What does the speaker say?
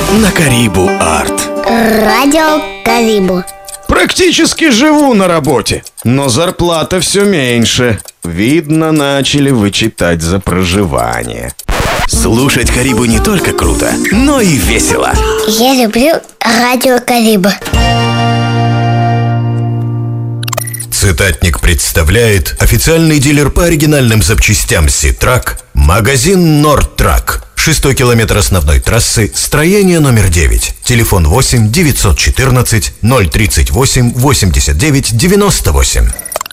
на Карибу Арт. Радио Карибу. Практически живу на работе, но зарплата все меньше. Видно, начали вычитать за проживание. Слушать Карибу не только круто, но и весело. Я люблю Радио Карибу. Цитатник представляет официальный дилер по оригинальным запчастям Ситрак, магазин Нордтрак. 6-й километр основной трассы, строение номер 9. Телефон 8 914 038 89 98.